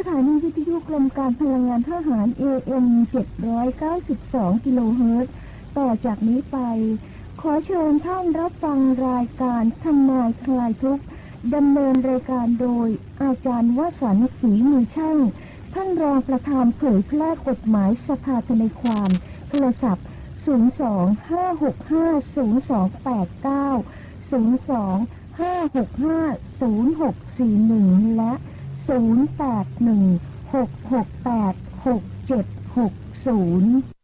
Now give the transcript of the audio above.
ถานีวิทยุกรมการพลังงานทหาร AM 792 กิโลเฮิรตซ์ต่อจากนี้ไปขอเชิญท่านรับฟังรายการทำนายคลายทุกข์ดำเนินรายการโดยอาจารย์วสันต์ศรีมือช่างท่านรองประธานเผยแพร่กฎหมายสภาทนายความโทรศัพท์ 02-565-0289 02-565-0641 และ 0816686760